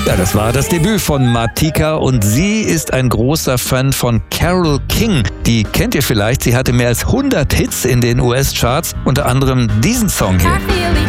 Ja, das war das Debüt von Martika und sie ist ein großer Fan von Carole King. Die kennt ihr vielleicht, sie hatte mehr als 100 Hits in den US-Charts, unter anderem diesen Song hier.